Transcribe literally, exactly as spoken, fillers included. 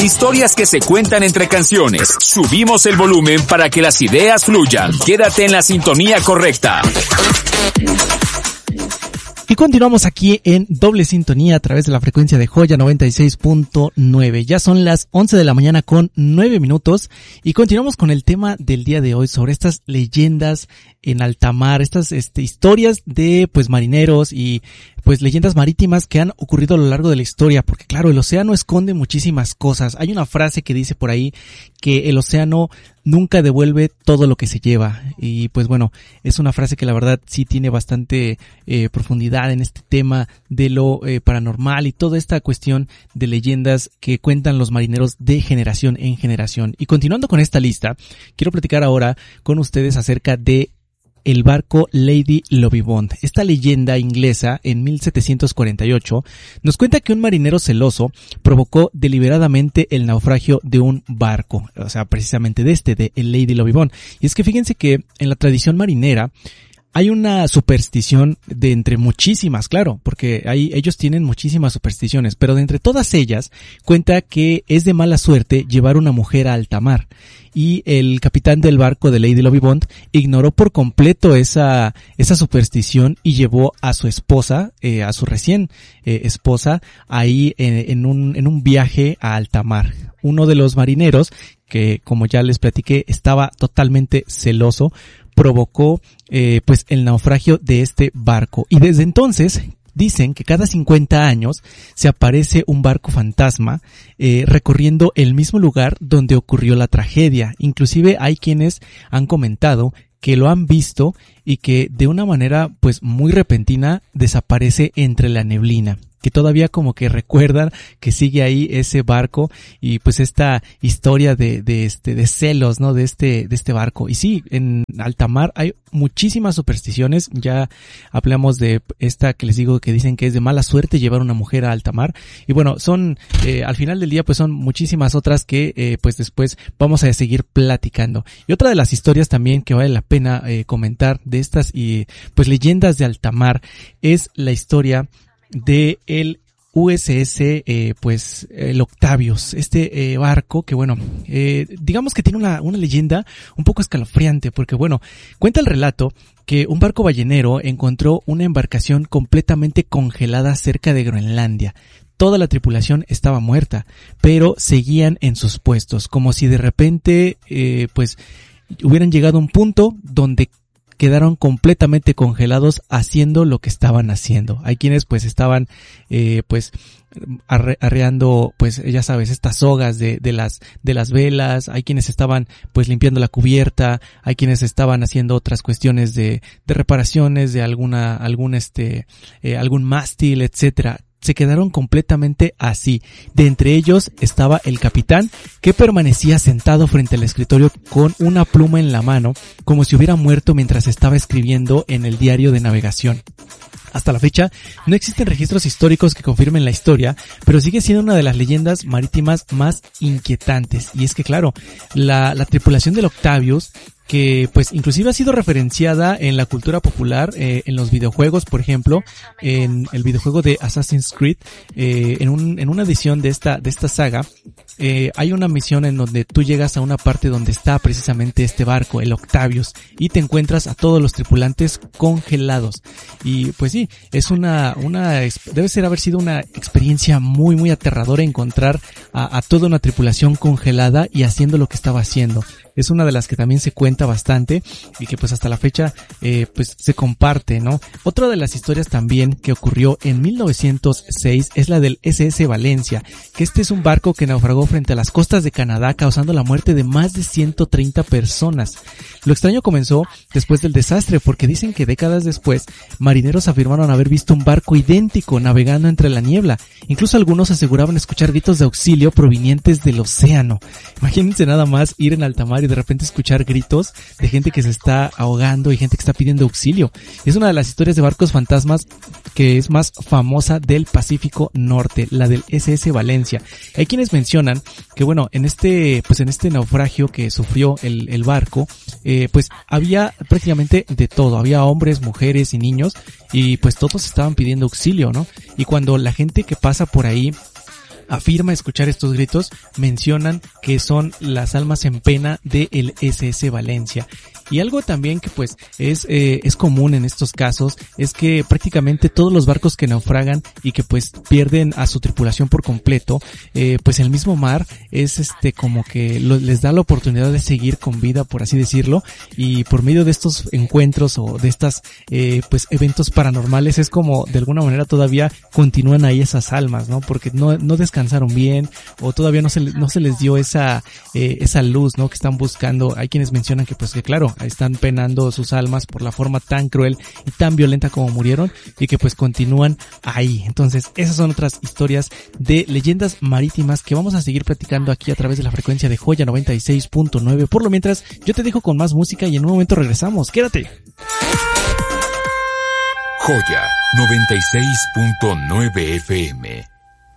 Historias que se cuentan entre canciones. Subimos el volumen para que las ideas fluyan. Quédate en la sintonía correcta. Y continuamos aquí en doble sintonía a través de la frecuencia de Joya noventa y seis punto nueve. Ya son las once de la mañana con nueve minutos y continuamos con el tema del día de hoy sobre estas leyendas en alta mar, estas este, historias de pues marineros y pues leyendas marítimas que han ocurrido a lo largo de la historia, porque claro, el océano esconde muchísimas cosas. Hay una frase que dice por ahí que el océano nunca devuelve todo lo que se lleva, y pues bueno, es una frase que la verdad sí tiene bastante eh, profundidad en este tema de lo eh, paranormal y toda esta cuestión de leyendas que cuentan los marineros de generación en generación. Y continuando con esta lista, quiero platicar ahora con ustedes acerca de el barco Lady Lovibond. Esta leyenda inglesa en mil setecientos cuarenta y ocho nos cuenta que un marinero celoso provocó deliberadamente el naufragio de un barco, o sea, precisamente de este, de el Lady Lovibond. Y es que fíjense que en la tradición marinera hay una superstición de entre muchísimas, claro, porque hay, ellos tienen muchísimas supersticiones, pero de entre todas ellas cuenta que es de mala suerte llevar una mujer a alta mar. Y el capitán del barco de Lady Lovibond ignoró por completo esa esa superstición y llevó a su esposa, eh, a su recién eh, esposa, ahí en, en un en un viaje a alta mar. Uno de los marineros, que como ya les platiqué, estaba totalmente celoso, provocó eh, pues el naufragio de este barco. Y desde entonces dicen que cada cincuenta años se aparece un barco fantasma eh, recorriendo el mismo lugar donde ocurrió la tragedia. Inclusive hay quienes han comentado que lo han visto y que de una manera pues muy repentina desaparece entre la neblina, que todavía como que recuerdan que sigue ahí ese barco y pues esta historia de, de este, de celos, ¿no? De este, de este barco. Y sí, en alta mar hay muchísimas supersticiones. Ya hablamos de esta que les digo que dicen que es de mala suerte llevar una mujer a alta mar. Y bueno, son, eh, al final del día pues son muchísimas otras que, eh, pues después vamos a seguir platicando. Y otra de las historias también que vale la pena, eh, comentar de estas y, pues leyendas de alta mar es la historia de el U S S, eh, pues, el Octavius, este eh, barco que bueno, eh, digamos que tiene una, una leyenda un poco escalofriante, porque bueno, cuenta el relato que un barco ballenero encontró una embarcación completamente congelada cerca de Groenlandia. Toda la tripulación estaba muerta, pero seguían en sus puestos, como si de repente, eh, pues, hubieran llegado a un punto donde quedaron completamente congelados haciendo lo que estaban haciendo. Hay quienes pues estaban eh, pues arre, arreando pues ya sabes estas sogas de, de las de las velas, hay quienes estaban pues limpiando la cubierta, hay quienes estaban haciendo otras cuestiones de, de reparaciones de alguna algún este eh, algún mástil, etcétera. Se quedaron completamente así. De entre ellos estaba el capitán, que permanecía sentado frente al escritorio con una pluma en la mano, como si hubiera muerto mientras estaba escribiendo en el diario de navegación. Hasta la fecha, no existen registros históricos que confirmen la historia, pero sigue siendo una de las leyendas marítimas más inquietantes. Y es que claro, la, la tripulación del Octavius, que pues inclusive ha sido referenciada en la cultura popular, eh, en los videojuegos, por ejemplo, en el videojuego de Assassin's Creed, eh, en un, en una edición de esta, de esta saga, eh, hay una misión en donde tú llegas a una parte donde está precisamente este barco, el Octavius, y te encuentras a todos los tripulantes congelados. Y pues sí, es una, una, debe ser haber sido una experiencia muy, muy aterradora encontrar a, a toda una tripulación congelada y haciendo lo que estaba haciendo. Es una de las que también se cuenta bastante y que pues hasta la fecha eh, pues se comparte, ¿no? Otra de las historias también que ocurrió en mil novecientos seis es la del S S Valencia, que este es un barco que naufragó frente a las costas de Canadá causando la muerte de más de ciento treinta personas. Lo extraño comenzó después del desastre porque dicen que décadas después marineros afirmaron haber visto un barco idéntico navegando entre la niebla. Incluso algunos aseguraban escuchar gritos de auxilio provenientes del océano. Imagínense nada más ir en alta mar y de repente escuchar gritos de gente que se está ahogando y gente que está pidiendo auxilio. Es una de las historias de barcos fantasmas que es más famosa del Pacífico Norte, la del S S Valencia. Hay quienes mencionan que bueno, en este, pues en este naufragio que sufrió el, el barco, eh, pues había prácticamente de todo, había hombres, mujeres y niños, y pues todos estaban pidiendo auxilio, ¿no? Y cuando la gente que pasa por ahí afirma escuchar estos gritos, mencionan que son las almas en pena del S S Valencia. Y algo también que pues es eh, es común en estos casos es que prácticamente todos los barcos que naufragan y que pues pierden a su tripulación por completo, eh, pues el mismo mar es este como que lo, les da la oportunidad de seguir con vida, por así decirlo, y por medio de estos encuentros o de estas eh, pues eventos paranormales es como de alguna manera todavía continúan ahí esas almas, ¿no? Porque no no descansaron bien o todavía no se no se les dio esa eh, esa luz, ¿no? Que están buscando. Hay quienes mencionan que pues que claro, están penando sus almas por la forma tan cruel y tan violenta como murieron y que pues continúan ahí. Entonces esas son otras historias de leyendas marítimas que vamos a seguir platicando aquí a través de la frecuencia de Joya noventa y seis punto nueve. Por lo mientras yo te dejo con más música y en un momento regresamos. Quédate. Joya noventa y seis punto nueve F M.